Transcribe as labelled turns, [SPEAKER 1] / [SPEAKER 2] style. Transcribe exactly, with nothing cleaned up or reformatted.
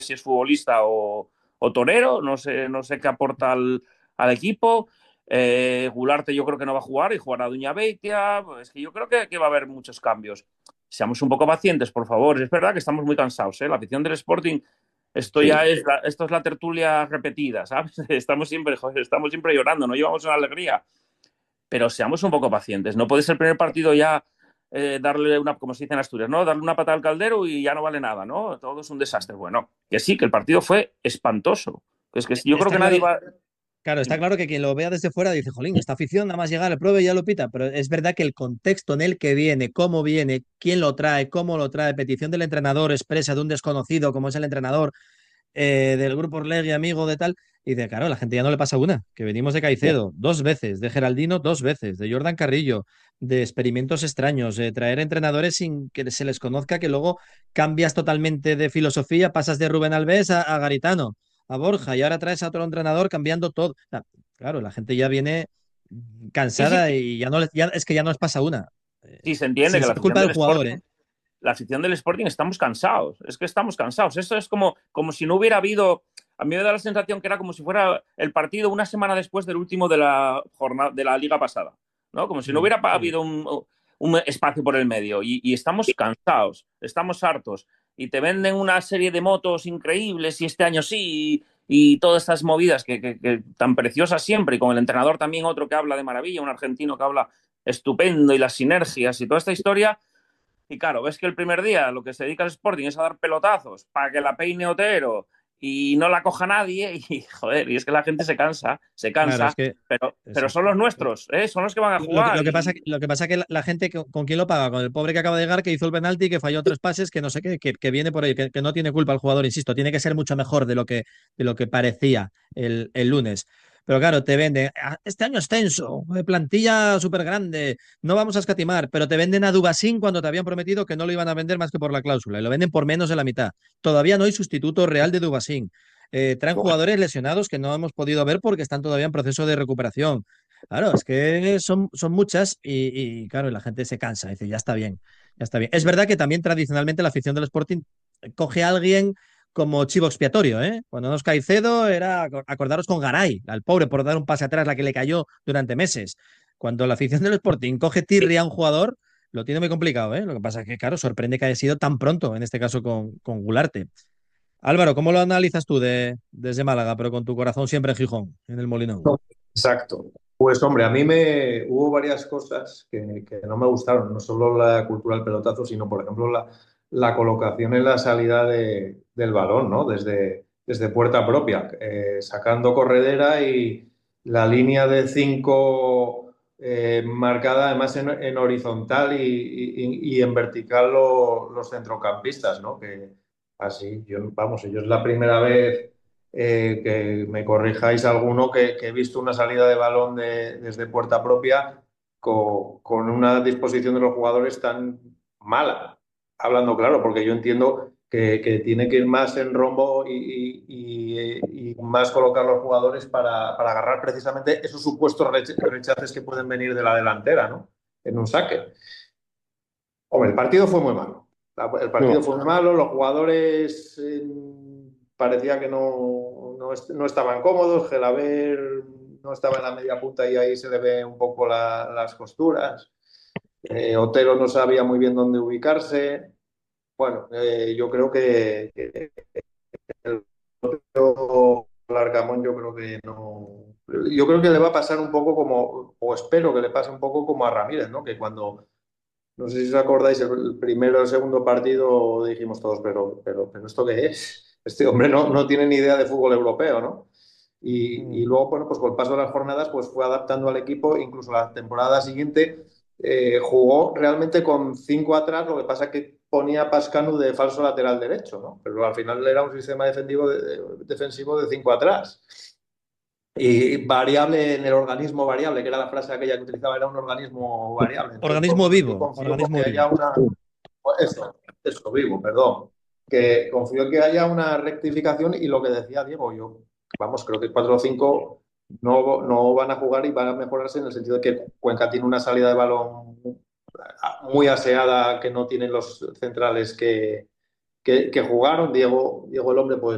[SPEAKER 1] si es futbolista o, o torero, no sé, no sé qué aporta al, al equipo. Eh, Gularte yo creo que no va a jugar y jugará Duña Beitia. Es que yo creo que, que va a haber muchos cambios. Seamos un poco pacientes, por favor. Es verdad que estamos muy cansados, ¿eh? La afición del Sporting, esto ya
[SPEAKER 2] Sí.
[SPEAKER 1] es la, esto es la tertulia repetida, ¿sabes? Estamos siempre, joder, estamos siempre llorando, no llevamos una alegría, pero seamos un poco pacientes. No puede ser el primer partido ya eh, darle una, como se dice en Asturias, ¿no? Darle una patada al caldero y ya no vale nada, ¿no? Todo es un desastre. Bueno, que sí, que el partido fue espantoso. Es que yo creo
[SPEAKER 2] Está
[SPEAKER 1] que nadie
[SPEAKER 2] claro,
[SPEAKER 1] va.
[SPEAKER 2] claro, está claro que quien lo vea desde fuera dice, jolín, esta afición nada más llegar al pruebe ya lo pita, pero es verdad que el contexto en el que viene, cómo viene, quién lo trae, cómo lo trae, petición del entrenador expresa de un desconocido como es el entrenador, eh, del grupo Orlegui, amigo de tal, y de claro, a la gente ya no le pasa una, que venimos de Caicedo dos veces, de Geraldino dos veces, de Jordan Carrillo, de experimentos extraños, de traer entrenadores sin que se les conozca, que luego cambias totalmente de filosofía, pasas de Rubén Alves a, a Garitano, a Borja, y ahora traes a otro entrenador cambiando todo. O sea, claro, la gente ya viene
[SPEAKER 1] Sí, sí,
[SPEAKER 2] cansada y ya no les, ya, es que ya no les pasa una.
[SPEAKER 1] sí,
[SPEAKER 2] Eh,
[SPEAKER 1] se entiende
[SPEAKER 2] sin
[SPEAKER 1] que la
[SPEAKER 2] ser
[SPEAKER 1] afición
[SPEAKER 2] culpa del
[SPEAKER 1] del
[SPEAKER 2] jugador,
[SPEAKER 1] Sporting
[SPEAKER 2] ¿eh?
[SPEAKER 1] la afición del Sporting estamos cansados. Es que estamos cansados. Esto es como, como si no hubiera habido. A mí me da la sensación que era como si fuera el partido una semana después del último de la jornada de la liga pasada, ¿no? Como si no
[SPEAKER 2] Mm,
[SPEAKER 1] hubiera
[SPEAKER 2] sí.
[SPEAKER 1] habido un, un espacio por el medio. Y, y, estamos cansados, estamos hartos. Y te venden una serie de motos increíbles y este año sí. Y, y todas estas movidas que, que, que tan preciosas siempre. Y con el entrenador también otro que habla de maravilla, un argentino que habla estupendo y las sinergias y toda esta historia. Y claro, ves que el primer día lo que se dedica al Sporting es a dar pelotazos para que la peine Otero y no la coja nadie. Y joder, y es que la gente se cansa, se
[SPEAKER 2] Claro, es
[SPEAKER 1] cansa,
[SPEAKER 2] que,
[SPEAKER 1] pero, pero son
[SPEAKER 2] exacto.
[SPEAKER 1] los nuestros, ¿eh? Son los que van a
[SPEAKER 2] Lo que,
[SPEAKER 1] jugar.
[SPEAKER 2] lo que pasa,
[SPEAKER 1] Y
[SPEAKER 2] lo que pasa que la, la gente, que- ¿con quién lo paga? Con el pobre que acaba de llegar, que hizo el penalti, que falló tres pases, que no sé qué, que, que viene por ahí, que, que no tiene culpa el jugador, insisto, tiene que ser mucho mejor de lo que, de lo que parecía el, el lunes. Pero claro, te venden, "Ah, este año es tenso, eh, plantilla súper grande, no vamos a escatimar", pero te venden a Dubasín cuando te habían prometido que no lo iban a vender más que por la cláusula, y lo venden por menos de la mitad. Todavía no hay sustituto real de Dubasín. Eh, traen jugadores lesionados que no hemos podido ver porque están todavía en proceso de recuperación. Claro, es que son, son muchas y, y, claro, la gente se cansa, dice, ya está bien, ya está bien. Es verdad que también tradicionalmente la afición del Sporting coge a alguien como chivo expiatorio, ¿eh? Cuando nos Caicedo era, acordaros con Garay, al pobre por dar un pase atrás, la que le cayó durante meses. Cuando la afición del Sporting coge tirria a un jugador, lo tiene muy complicado, ¿eh? Lo que pasa es que, claro, sorprende que haya sido tan pronto, en este caso con, con Gularte. Álvaro, ¿cómo lo analizas tú de, desde Málaga, pero con tu corazón siempre en Gijón, en el Molinón?
[SPEAKER 3] No, exacto. Pues hombre, a mí me hubo varias cosas que, que no me gustaron, no solo la cultura del pelotazo, sino por ejemplo la, la colocación en la salida de- del balón, ¿no? Desde, desde puerta propia, eh, sacando corredera y la línea de cinco eh, marcada además en, en horizontal y, y- y en vertical lo- los centrocampistas, ¿no? Que así, yo, vamos, yo es la primera vez eh, que me corrijáis alguno que, que he visto una salida de balón de- desde puerta propia co- con una disposición de los jugadores tan mala. Hablando claro, porque yo entiendo que, que tiene que ir más en rombo y, y- y- y más colocar los jugadores para, para agarrar precisamente esos supuestos rech- rechaces que pueden venir de la delantera, ¿no? En un saque. Hombre, el partido fue muy malo. La- El partido fue muy malo, los jugadores eh, parecía que no, no, est- no estaban cómodos, Gelaber no estaba en la media punta y ahí se le ve un poco la- las costuras. Eh, Otero no sabía muy bien dónde ubicarse. Bueno, eh, yo creo que, que el otro Larcamón, yo creo que no. Yo creo que le va a pasar un poco como, o espero que le pase un poco como a Ramírez, ¿no? Que cuando no sé si os acordáis, el primero o el segundo partido dijimos todos, pero, pero, pero ¿esto qué es? Este hombre no, no tiene ni idea de fútbol europeo, ¿no? Y, y luego, bueno, pues con el paso de las jornadas, pues fue adaptando al equipo, incluso la temporada siguiente eh, jugó realmente con cinco atrás, lo que pasa que ponía a Pascanu de falso lateral derecho, ¿no? Pero al final era un sistema defensivo de, de, defensivo de cinco atrás. Y variable en el organismo variable, que era la frase aquella que utilizaba, era un organismo variable. Entonces, pues
[SPEAKER 2] Organismo
[SPEAKER 3] bueno, yo
[SPEAKER 2] vivo,
[SPEAKER 3] confío en
[SPEAKER 2] organismo
[SPEAKER 3] que
[SPEAKER 2] vivo.
[SPEAKER 3] haya una. Eso, eso, vivo, perdón. Que confío en que haya una rectificación y lo que decía Diego, yo, vamos, creo que cuatro o cinco no, no van a jugar y van a mejorarse en el sentido de que Cuenca tiene una salida de balón muy aseada que no tienen los centrales que, que, que jugaron. Diego, Diego el hombre, pues